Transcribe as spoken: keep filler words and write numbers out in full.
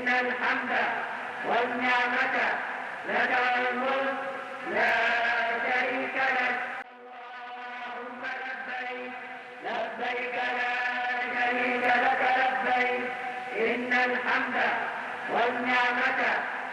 إن الحمد والنعمة لك والملك لا شريك لك. اللهم لبيك لبيك لا شريك لك لبيك إن الحمد والنعمة